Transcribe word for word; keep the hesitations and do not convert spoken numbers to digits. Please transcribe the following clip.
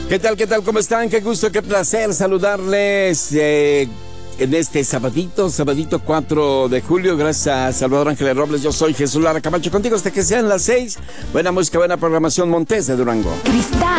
¿Qué tal, qué tal, cómo están? Qué gusto, qué placer saludarles eh, en este sabadito, sabadito cuatro de julio. Gracias a Salvador Ángeles Robles, yo soy Jesús Lara Camacho, contigo hasta que sean las seis. Buena música, buena programación, Montes de Durango. Cristal.